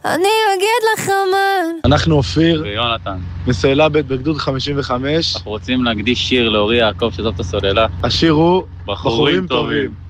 אני אגיד לך מה. אנחנו אופיר ויונתן. מסיילה ב' בגדוד 55. אנחנו רוצים להקדיש שיר לאורי יעקב שזאת הסוללה. השיר הוא בחורים טובים.